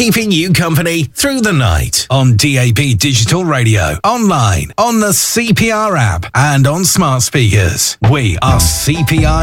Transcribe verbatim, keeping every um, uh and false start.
keeping you company through the night on D A B Digital Radio, online, on the C P R app, and on smart speakers. We are C P R